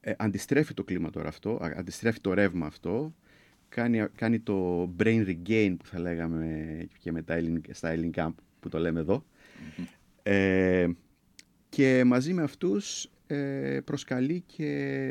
αντιστρέφει το κλίμα τώρα αυτό, αντιστρέφει το ρεύμα αυτό, κάνει το brain regain που θα λέγαμε και στα ελληνικά που το λέμε εδώ. Ε, και μαζί με αυτούς προσκαλεί και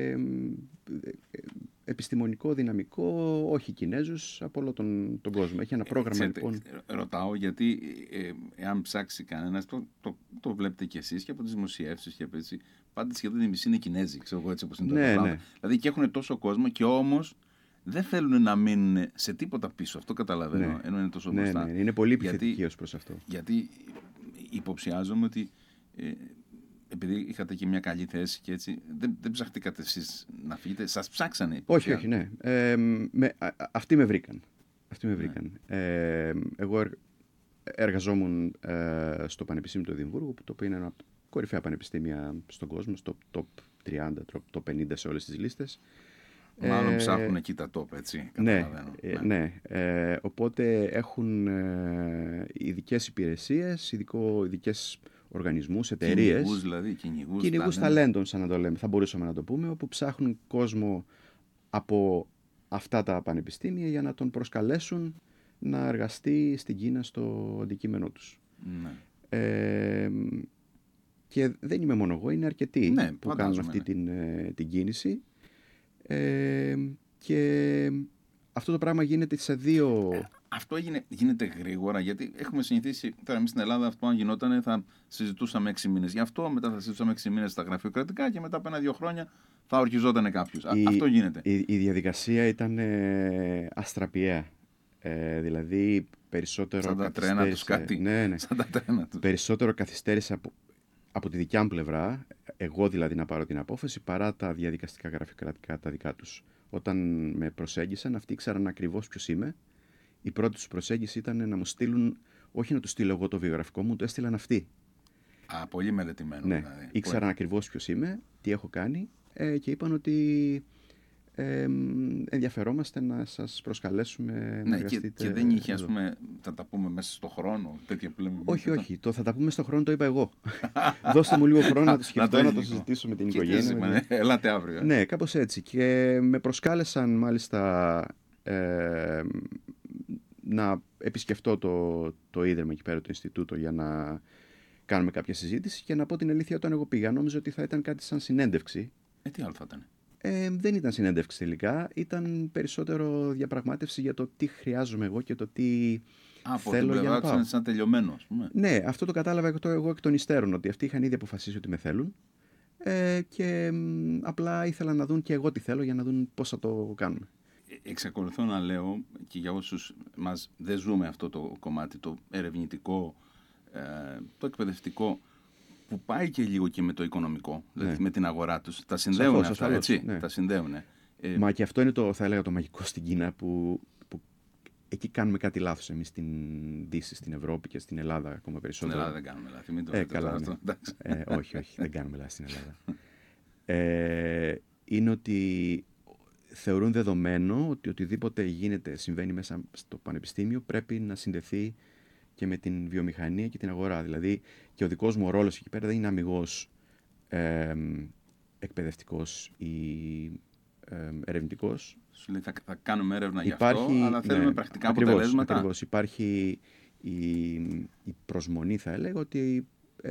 επιστημονικό δυναμικό, όχι Κινέζους, από όλο τον κόσμο. Έχει ένα πρόγραμμα λοιπόν. Ρωτάω γιατί εάν ψάξει κανένας, το βλέπετε κι εσείς και από τις δημοσιεύσεις και από έτσι, πάντα σχεδόν η μισή είναι Κινέζοι, ξέρω εγώ έτσι όπως είναι το πράγμα. Δηλαδή και έχουν τόσο κόσμο και όμως δεν θέλουν να μείνουν σε τίποτα πίσω. Αυτό καταλαβαίνω, ενώ είναι τόσο μπροστά. Ναι, είναι πολύ επιθετικοί ως προς αυτό. Γιατί υποψιάζομαι ότι επειδή είχατε και μια καλή θέση και έτσι, δεν ψαχτήκατε εσείς να φύγετε, σας ψάξανε. Όχι, ναι. Αυτοί με βρήκαν. Εγώ εργαζόμουν στο Πανεπιστήμιο του Εδιμβούργου, το οποίο είναι ένα από τα κορυφαία πανεπιστήμια στον κόσμο, στο top 30, top 50 σε όλες τις λίστες. Μάλλον ψάχνουν εκεί τα top, έτσι, καταλαβαίνω. Ναι. Οπότε έχουν ειδικές υπηρεσίες, ειδικές οργανισμούς, εταιρείες. Κυνηγούς ταλέντων, σαν να το λέμε, θα μπορούσαμε να το πούμε, όπου ψάχνουν κόσμο από αυτά τα πανεπιστήμια για να τον προσκαλέσουν να εργαστεί στην Κίνα στο αντικείμενό τους. Ναι. Και δεν είμαι μόνο εγώ, είναι αρκετοί που κάνουν αυτή την κίνηση. Και αυτό το πράγμα γίνεται σε δύο... Αυτό γίνεται γρήγορα, γιατί έχουμε συνηθίσει, τώρα εμείς στην Ελλάδα αυτό αν γινόταν θα συζητούσαμε 6 μήνες γι' αυτό, μετά θα συζητούσαμε 6 μήνες στα γραφειοκρατικά και μετά από 1-2 χρόνια θα ορκιζόταν κάποιος. Αυτό γίνεται. Η διαδικασία ήταν αστραπιαία. Δηλαδή περισσότερο σαν τα τρένα τους κάτι. Ναι. Σαν τα τρένα τους. Περισσότερο καθυστέρησε από τη δικιά μου πλευρά, εγώ δηλαδή να πάρω την απόφαση, παρά τα διαδικαστικά γραφειοκρατικά τα δικά τους. Όταν με προσέγγισαν, αυτοί ήξεραν ακριβώς ποιος είμαι. Η πρώτη τους προσέγγιση ήταν να μου στείλουν, όχι να του στείλω εγώ το βιογραφικό μου, το έστειλαν αυτοί. Πολύ μελετημένο. Ναι, δηλαδή. Ήξεραν ακριβώς ποιος είμαι, τι έχω κάνει και είπαν ότι ενδιαφερόμαστε να σας προσκαλέσουμε να εργαστείτε. Και δεν είχε, ας πούμε, θα τα πούμε μέσα στο χρόνο, τέτοια που λέμε. Όχι, το θα τα πούμε στο χρόνο το είπα εγώ. Δώστε μου λίγο χρόνο να το σκεφτώ, να το συζητήσω με την οικογένεια. Ελάτε αύριο. Ναι, κάπως έτσι. Και με προσκάλεσαν μάλιστα να επισκεφτώ το ίδρυμα εκεί πέρα, το Ινστιτούτο, για να κάνουμε κάποια συζήτηση. Και να πω την αλήθεια, όταν εγώ πήγα, νόμιζα ότι θα ήταν κάτι σαν συνέντευξη. Τι άλλο θα ήταν? Δεν ήταν συνέντευξη τελικά. Ήταν περισσότερο διαπραγμάτευση για το τι χρειάζομαι εγώ και το τι θέλω για να πάω. Σαν τελειωμένο, ας πούμε. Ναι, αυτό το κατάλαβα εγώ εκ των υστέρων, ότι αυτοί είχαν ήδη αποφασίσει ότι με θέλουν. Και απλά ήθελα να δουν και εγώ τι θέλω για να δουν πώς θα το κάνουμε. Εξακολουθώ να λέω, και για όσους μας δεν ζούμε αυτό το κομμάτι, το ερευνητικό, το εκπαιδευτικό, που πάει και λίγο και με το οικονομικό, δηλαδή με την αγορά τους. Τα συνδέουν αυτά, έτσι. Ναι. Τα συνδέουν. Μα και αυτό είναι θα έλεγα το μαγικό στην Κίνα, που εκεί κάνουμε κάτι λάθος εμείς στην Δύση, στην Ευρώπη και στην Ελλάδα ακόμα περισσότερο. Στην Ελλάδα δεν κάνουμε λάθη, μην το λέτε αυτό. Όχι, δεν κάνουμε λάθη στην Ελλάδα. Είναι ότι θεωρούν δεδομένο ότι οτιδήποτε συμβαίνει μέσα στο πανεπιστήμιο πρέπει να συνδεθεί και με την βιομηχανία και την αγορά. Δηλαδή και ο δικός μου ρόλος εκεί πέρα δεν είναι αμιγώς εκπαιδευτικός ή ερευνητικός. Σου λέει θα κάνουμε έρευνα γι' αυτό, αλλά θέλουμε πρακτικά αποτελέσματα. Ακριβώς. Υπάρχει η προσμονή, θα έλεγα, ότι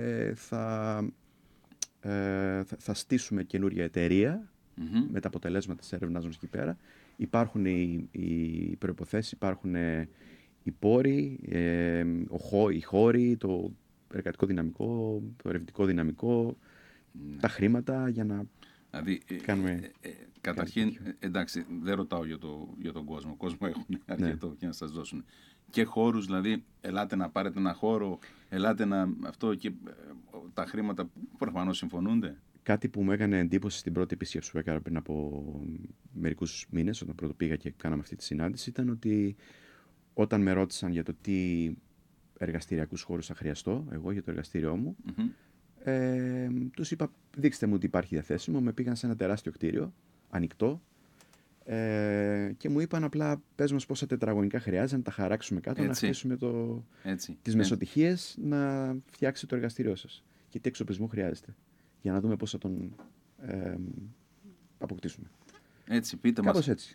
θα στήσουμε καινούρια εταιρεία με τα αποτελέσματα της έρευνας μας εκεί πέρα. Υπάρχουν οι προϋποθέσεις, υπάρχουν οι πόροι, οι χώροι, το εργατικό δυναμικό, το ερευνητικό δυναμικό, τα χρήματα για να κάνουμε... Καταρχήν, εντάξει, δεν ρωτάω για τον κόσμο. Ο κόσμο έχουν αρκετό και να σας δώσουν. Και χώρους, δηλαδή, ελάτε να πάρετε ένα χώρο, ελάτε να αυτό και τα χρήματα προφανώς συμφωνούνται. Κάτι που μου έκανε εντύπωση στην πρώτη επίσκεψη που έκανα πριν από μερικούς μήνες, όταν πρώτο πήγα και κάναμε αυτή τη συνάντηση, ήταν ότι όταν με ρώτησαν για το τι εργαστηριακούς χώρους θα χρειαστώ εγώ για το εργαστήριό μου, τους είπα, δείξτε μου ότι υπάρχει διαθέσιμο. Με πήγαν σε ένα τεράστιο κτίριο, ανοιχτό, και μου είπαν απλά, πες μας πόσα τετραγωνικά χρειάζεται, να τα χαράξουμε κάτω, να χτίσουμε τις μεσοτυχίες, να φτιάξει το εργαστήριό σας και τι εξοπλισμό χρειάζεται, για να δούμε πώς θα τον αποκτήσουμε. Έτσι, πείτε Κάπως μας. έτσι.